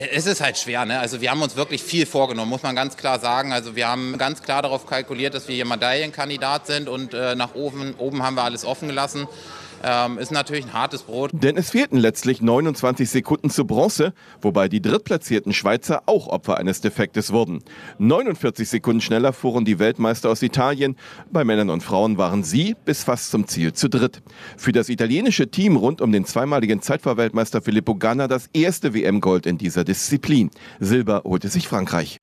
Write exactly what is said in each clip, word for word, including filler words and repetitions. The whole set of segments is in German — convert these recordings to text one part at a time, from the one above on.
Es ist halt schwer, ne? Also wir haben uns wirklich viel vorgenommen, muss man ganz klar sagen. Also wir haben ganz klar darauf kalkuliert, dass wir hier Medaillenkandidat sind und äh, nach oben, oben haben wir alles offen gelassen. Ähm, ist natürlich ein hartes Brot. Denn es fehlten letztlich neunundzwanzig Sekunden zu Bronze, wobei die drittplatzierten Schweizer auch Opfer eines Defektes wurden. neunundvierzig Sekunden schneller fuhren die Weltmeister aus Italien. Bei Männern und Frauen waren sie bis fast zum Ziel zu dritt. Für das italienische Team rund um den zweimaligen Zeitfahrweltmeister Filippo Ganna das erste W M-Gold in dieser Disziplin. Silber holte sich Frankreich.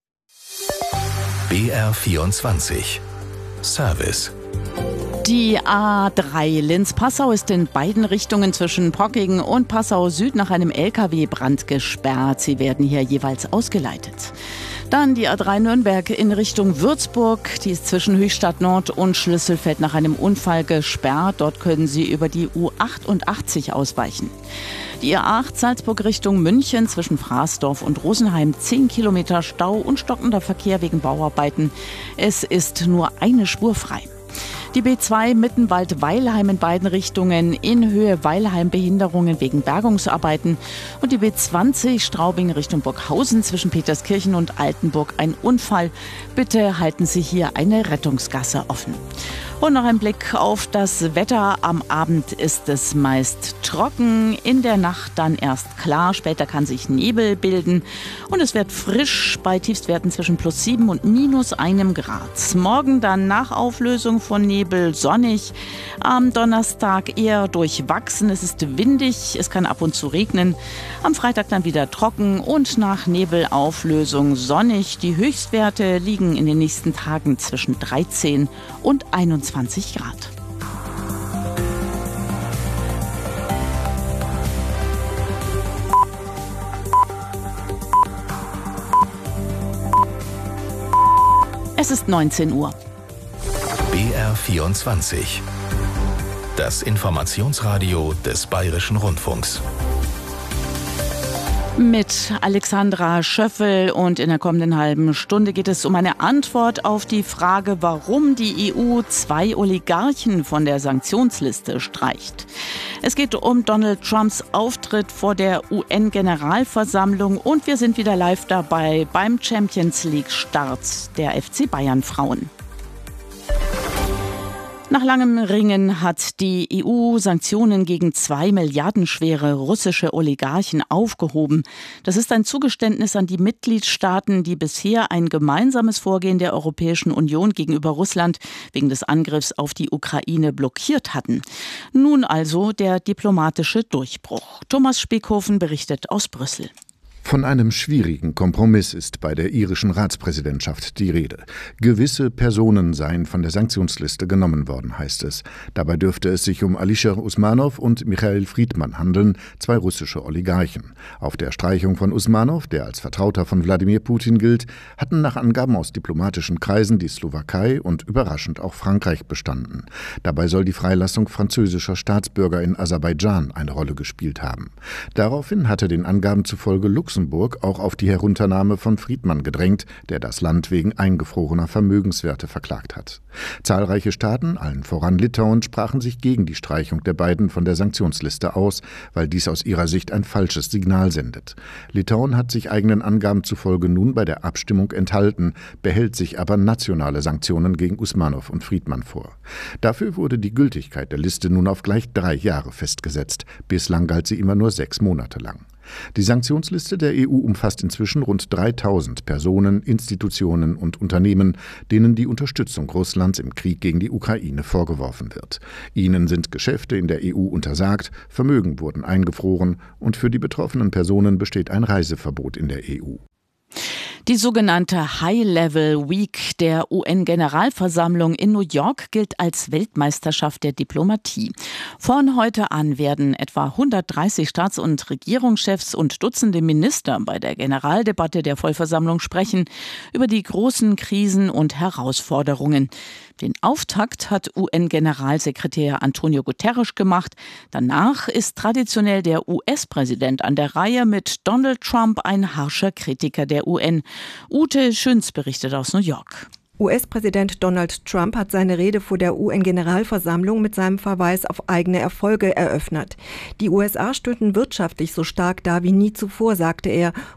B R vierundzwanzig Service. Die A drei Linz-Passau ist in beiden Richtungen zwischen Pockingen und Passau Süd nach einem L K W-Brand gesperrt. Sie werden hier jeweils ausgeleitet. Dann die A drei Nürnberg in Richtung Würzburg. Die ist zwischen Höchstadt Nord und Schlüsselfeld nach einem Unfall gesperrt. Dort können Sie über die U achtundachtzig ausweichen. Die A acht Salzburg Richtung München zwischen Fraßdorf und Rosenheim. zehn Kilometer Stau und stockender Verkehr wegen Bauarbeiten. Es ist nur eine Spur frei. Die B zwei Mittenwald-Weilheim in beiden Richtungen, in Höhe Weilheim Behinderungen wegen Bergungsarbeiten. Und die B zwanzig Straubing Richtung Burghausen zwischen Peterskirchen und Altenburg ein Unfall. Bitte halten Sie hier eine Rettungsgasse offen. Und noch ein Blick auf das Wetter. Am Abend ist es meist trocken, in der Nacht dann erst klar, später kann sich Nebel bilden und es wird frisch bei Tiefstwerten zwischen plus sieben und minus einem Grad. Morgen dann nach Auflösung von Nebel sonnig, am Donnerstag eher durchwachsen, es ist windig, es kann ab und zu regnen, am Freitag dann wieder trocken und nach Nebelauflösung sonnig. Die Höchstwerte liegen in den nächsten Tagen zwischen dreizehn und einundzwanzig Grad. Es ist neunzehn Uhr. B R vierundzwanzig. Das Informationsradio des Bayerischen Rundfunks. Mit Alexandra Schöffel und in der kommenden halben Stunde geht es um eine Antwort auf die Frage, warum die E U zwei Oligarchen von der Sanktionsliste streicht. Es geht um Donald Trumps Auftritt vor der U N-Generalversammlung und wir sind wieder live dabei beim Champions League-Start der F C Bayern Frauen. Nach langem Ringen hat die E U Sanktionen gegen zwei milliardenschwere russische Oligarchen aufgehoben. Das ist ein Zugeständnis an die Mitgliedstaaten, die bisher ein gemeinsames Vorgehen der Europäischen Union gegenüber Russland wegen des Angriffs auf die Ukraine blockiert hatten. Nun also der diplomatische Durchbruch. Thomas Speckhofen berichtet aus Brüssel. Von einem schwierigen Kompromiss ist bei der irischen Ratspräsidentschaft die Rede. Gewisse Personen seien von der Sanktionsliste genommen worden, heißt es. Dabei dürfte es sich um Alisher Usmanov und Michail Friedman handeln, zwei russische Oligarchen. Auf der Streichung von Usmanov, der als Vertrauter von Wladimir Putin gilt, hatten nach Angaben aus diplomatischen Kreisen die Slowakei und überraschend auch Frankreich bestanden. Dabei soll die Freilassung französischer Staatsbürger in Aserbaidschan eine Rolle gespielt haben. Daraufhin hatte den Angaben zufolge Luxemburg Luxemburg auch auf die Herunternahme von Friedman gedrängt, der das Land wegen eingefrorener Vermögenswerte verklagt hat. Zahlreiche Staaten, allen voran Litauen, sprachen sich gegen die Streichung der beiden von der Sanktionsliste aus, weil dies aus ihrer Sicht ein falsches Signal sendet. Litauen hat sich eigenen Angaben zufolge nun bei der Abstimmung enthalten, behält sich aber nationale Sanktionen gegen Usmanov und Friedman vor. Dafür wurde die Gültigkeit der Liste nun auf gleich drei Jahre festgesetzt. Bislang galt sie immer nur sechs Monate lang. Die Sanktionsliste der E U umfasst inzwischen rund dreitausend Personen, Institutionen und Unternehmen, denen die Unterstützung Russlands im Krieg gegen die Ukraine vorgeworfen wird. Ihnen sind Geschäfte in der E U untersagt, Vermögen wurden eingefroren und für die betroffenen Personen besteht ein Reiseverbot in der E U. Die sogenannte High-Level Week der U N-Generalversammlung in New York gilt als Weltmeisterschaft der Diplomatie. Von heute an werden etwa hundertdreißig Staats- und Regierungschefs und Dutzende Minister bei der Generaldebatte der Vollversammlung sprechen über die großen Krisen und Herausforderungen. Den Auftakt hat U N-Generalsekretär Antonio Guterres gemacht. Danach ist traditionell der U S-Präsident an der Reihe, mit Donald Trump ein harscher Kritiker der U N. Ute Schünz berichtet aus New York. U S-Präsident Donald Trump hat seine Rede vor der U N-Generalversammlung mit seinem Verweis auf eigene Erfolge eröffnet. Die U S A stünden wirtschaftlich so stark da wie nie zuvor, sagte er,